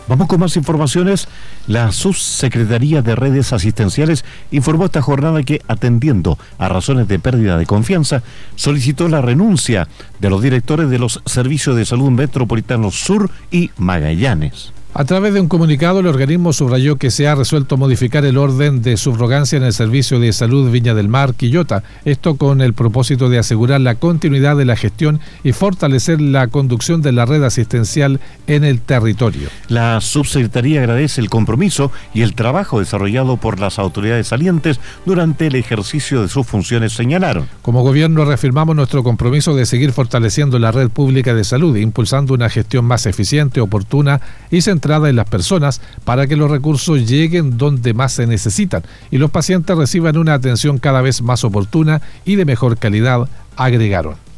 Vamos con más informaciones. La Subsecretaría de Redes Asistenciales informó esta jornada que, atendiendo a razones de pérdida de confianza, solicitó la renuncia de los directores de los servicios de salud metropolitanos Sur y Magallanes. A través de un comunicado, el organismo subrayó que se ha resuelto modificar el orden de subrogancia en el Servicio de Salud Viña del Mar, Quillota, esto con el propósito de asegurar la continuidad de la gestión y fortalecer la conducción de la red asistencial en el territorio. La subsecretaría agradece el compromiso y el trabajo desarrollado por las autoridades salientes durante el ejercicio de sus funciones, señalaron. Como gobierno reafirmamos nuestro compromiso de seguir fortaleciendo la red pública de salud, impulsando una gestión más eficiente, oportuna y centrada en las personas para que los recursos lleguen donde más se necesitan y los pacientes reciban una atención cada vez más oportuna y de mejor calidad, agregaron.